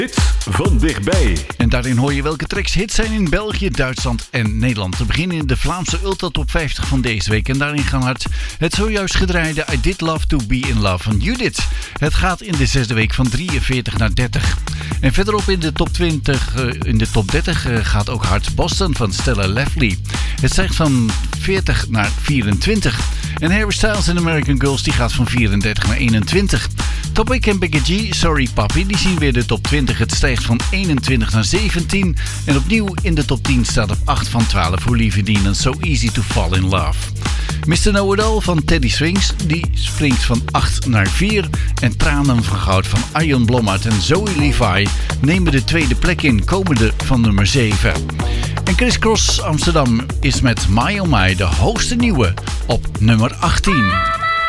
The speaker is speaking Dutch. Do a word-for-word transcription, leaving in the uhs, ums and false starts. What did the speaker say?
Hits van dichtbij. En daarin hoor je welke tracks hits zijn in België, Duitsland en Nederland. Te beginnen in de Vlaamse Ultra Top vijftig van deze week. En daarin gaan hard het zojuist gedraaide I Did Love To Be In Love van Judith. Het gaat in de zesde week van drieënveertig naar dertig. En verderop in de top twintig, uh, in de top dertig uh, gaat ook hard Boston van Stella Lively. Het stijgt van veertig naar vierentwintig. En Harry Styles en American Girls die gaat van vierendertig naar eenentwintig. Topic en Becky G, Sorry Papi, die zien weer de top twintig. Het stijgt van eenentwintig naar zeventien. En opnieuw in de top tien staat op acht van twaalf Olivia Dean en So Easy To Fall In Love. mister Know-It-All van Teddy Swings, die springt van acht naar vier. En Tranen van Goud van Arjen Blommaert en Zoe Levi nemen de tweede plek in, komende van nummer zeven. En Chris Cross Amsterdam is met My Oh My de hoogste nieuwe op nummer achttien.